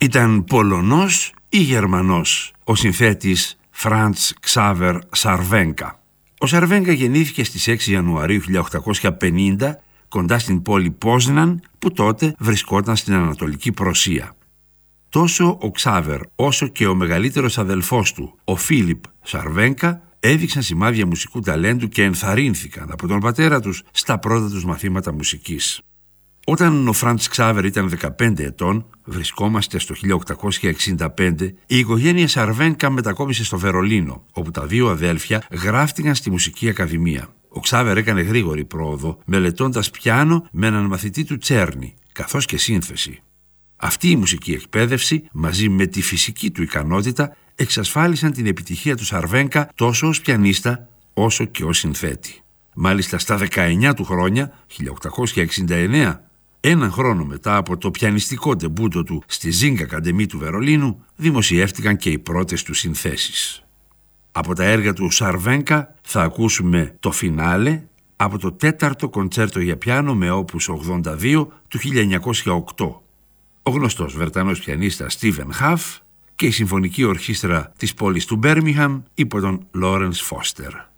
Ήταν Πολωνός ή Γερμανός ο συνθέτης Φραντς Ξάβερ Σαρβένκα. Ο Σαρβένκα γεννήθηκε στις 6 Ιανουαρίου 1850 κοντά στην πόλη Πόσναν, που τότε βρισκόταν στην Ανατολική Πρωσία. Τόσο ο Ξάβερ όσο και ο μεγαλύτερος αδελφός του, ο Φίλιπ Σαρβένκα, έδειξαν σημάδια μουσικού ταλέντου και ενθαρρύνθηκαν από τον πατέρα τους στα πρώτα τους μαθήματα μουσικής. Όταν ο Φραντς Ξάβερ ήταν 15 ετών, βρισκόμαστε στο 1865, η οικογένεια Σαρβένκα μετακόμισε στο Βερολίνο, όπου τα δύο αδέλφια γράφτηκαν στη Μουσική Ακαδημία. Ο Ξάβερ έκανε γρήγορη πρόοδο, μελετώντας πιάνο με έναν μαθητή του Τσέρνη, καθώς και σύνθεση. Αυτή η μουσική εκπαίδευση, μαζί με τη φυσική του ικανότητα, εξασφάλισαν την επιτυχία του Σαρβένκα τόσο ως πιανίστα όσο και ως συνθέτη. Μάλιστα στα 19 του χρόνια, 1869, έναν χρόνο μετά από το πιανιστικό ντεμπούτο του στη Ζίνγκ Ακαδεμή του Βερολίνου, δημοσιεύτηκαν και οι πρώτες του συνθέσεις. Από τα έργα του Σαρβένκα θα ακούσουμε το φινάλε από το 4ο κοντσέρτο για πιάνο με όπους 82 του 1908. Ο γνωστός Βρετανός πιανίστας Στίβεν Χαφ και η Συμφωνική Ορχήστρα της πόλης του Μπέρμιγχαμ υπό τον Λόρενς Φώστερ.